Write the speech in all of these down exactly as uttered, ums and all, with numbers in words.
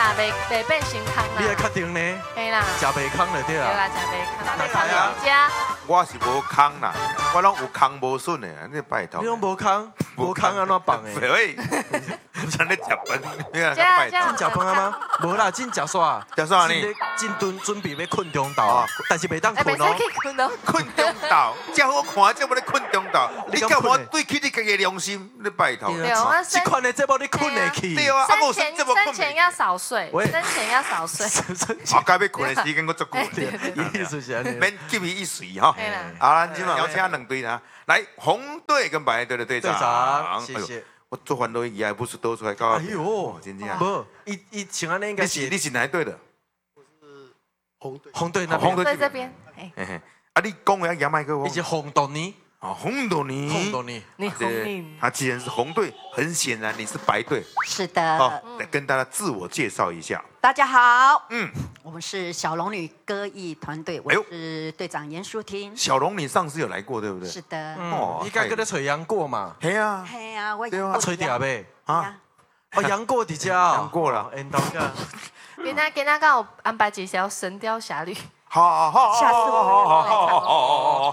啦，袂袂变成空啦。 你还确定呢？ 嘿啦， 食袂空就对对啦。 啦，食袂空， 那袂空来啊回家。 我是无空啦，我拢有空无顺的，你拜托。 你拢无空，无空安怎放的？ 喂，像咧食饭，你啊这样拜这样托。 真食饭啊吗？无啦，真食煞。 食煞呢真真准准备要困中昼啊，但是袂当哎，袂困哦使。去困哦。 困中昼，遮好看，遮要咧困中昼，你敢无你敢困的对起你家己的良心？你拜托。 对我们这款的节目你困得去？ 对啊，啊生无前这么困生前要少睡， 喂生前要少睡。 啊，该要困的时间我足久哎对对意思是安尼。 免急于一时哈。 对啦， 好，咱今晚邀请两队啦，来红队跟白队的队队长。 长，谢哎呦谢。 我做完都以来不是都出来搞。 哎呦， 真正。 无，伊伊像安尼应该是你是你是哪一队的？ 红队， 红队那边， 红队在这边，哎， 嘿嘿，啊，你讲的亚麦克风伊。是红豆泥， 啊，红豆泥。 红豆泥。 你红对你， 他既然是红队，很显然你是白队。 是的， 好，来跟大家自我介绍一下。 大家好， 嗯， 我们是小龙女歌艺团队，我哎呦是队长严淑婷。 小龙，你上次有来过，对不对？ 是。的， 哦嗯，应该跟咧找杨过嘛， 嘿啊， 嘿呀，我对啊啊，找掉呗。 啊， 哦，杨过伫遮哦， 杨过啦哦，缘投个。 今仔今仔刚有安排一条《神雕侠侣》。 好好， 吓死我了好好好好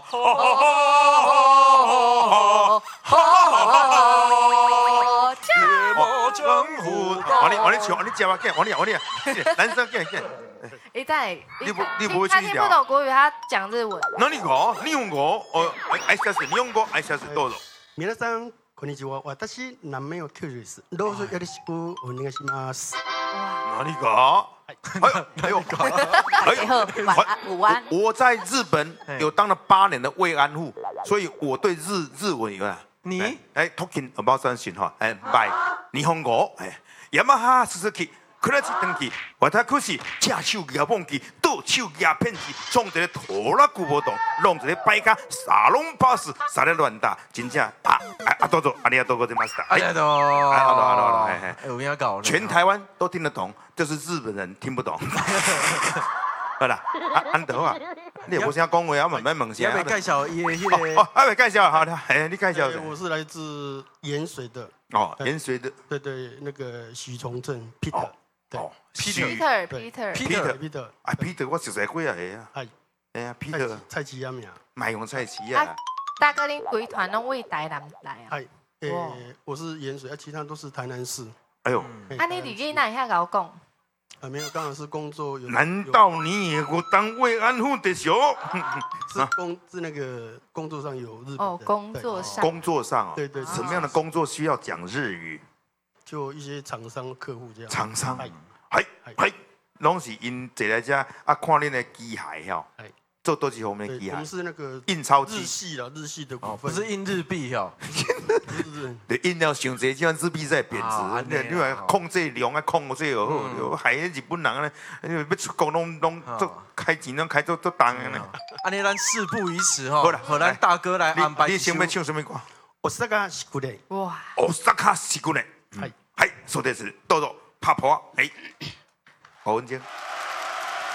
好哦， 夜幕江湖。 我你我你唱，你接吧，我你我你，男生见见。 一代， 你不你不会他听去聊不懂国语，他讲日文。 那你讲，你用过？哦，挨下次你用过，挨下次どうぞ。 皆さんこんにちは。私南名をキュウリです。どうぞよろしくお願いします。 哪里搞？哎呦，哎哎好，晚安，午安。 我在日本有当了八年的慰安妇，所以我对日日文有啊。 你哎，talking about something 哈，哎，by 日本語，哎，ヤマハスズキ、クラチ登記、私正手牙棒機、倒手牙片機，創一個拖拉古無動，弄一個擺卡沙龍巴士，啥咧亂打，真正啊啊啊！多多，阿里阿多哥真馬斯達， 哎呀都， 哎好了好了好了哎哎有影搞。 全台湾都聽得懂，就是日本人聽不懂。好啦，啊安德啊，你有冇啥講話啊？慢慢問下。 要不介紹伊的迄個哦，啊，介紹好的，哎，你介紹对，。我是来自盐水的， 哦，盐水的。 对对，那个许崇正 Peter，对哦 Peter 对 Peter， Peter Peter， 啊，Peter，我熟悉几啊个啊。 嗨， 哎呀蔡 ，Peter， 蔡奇亚名， 卖用菜市啊啊。 大哥，恁规团拢为台南来啊？ 嗨，诶哇， 我是盐水，啊，其他都是台南市。 哎呦， 嘿啊，你日语哪会遐甲我讲？ 啊，没有，刚好是工作有。 难道你也给我当慰安妇的时候？ 是工是那个工作上有日本的哦，工作上。 工作上哦， 对对对什么样的工作需要讲日语？ 就一些厂商客户这样。 厂商， 嗨嘿，嘿，拢是因坐来遮啊，看恁的机械吼嗨， 做多少方面的对， 机我们械？ 是那个印钞日机， 系啦，日系的股哦，不份， 是印日币哦。 不是对，印了伤济，这样日币在贬值， 啊安尼啊你你话控制量啊，控制又好，害日本人咧，要出国拢拢做开钱拢开做做重的呢。 安尼咱事不宜迟吼， 好啦和咱大哥来安排你你一首想要唱什么歌？ 我是那个西古雷， 哇， 哦，萨卡西古呢？ 嗨。 はい、そうです。どうぞ、パパは、はい。五分鐘。